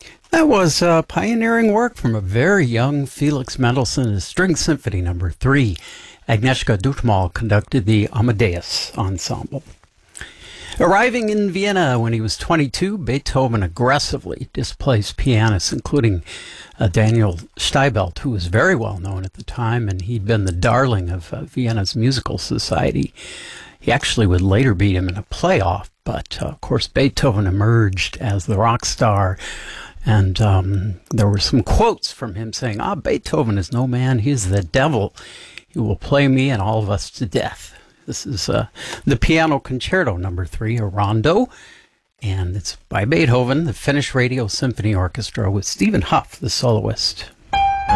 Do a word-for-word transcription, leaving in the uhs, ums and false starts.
That was uh, pioneering work from a very young Felix Mendelssohn, his String Symphony Number Three. Agnieszka Dutmal conducted the Amadeus Ensemble. Arriving in Vienna when he was twenty-two, Beethoven aggressively displaced pianists, including uh, Daniel Steibelt, who was very well known at the time, and he'd been the darling of uh, Vienna's musical society. He actually would later beat him in a playoff, but uh, of course Beethoven emerged as the rock star. And um, there were some quotes from him saying, ah, Beethoven is no man, he is the devil. He will play me and all of us to death. This is uh, the Piano Concerto Number Three, a rondo, and it's by Beethoven, the Finnish Radio Symphony Orchestra, with Stephen Hough, the soloist.